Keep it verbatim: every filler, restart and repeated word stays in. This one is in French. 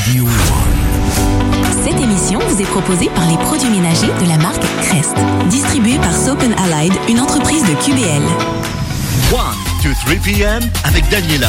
Cette émission vous est proposée par les produits ménagers de la marque Crest, distribuée par Soap and Allied, une entreprise de Q B L. one to three p.m. avec Daniela.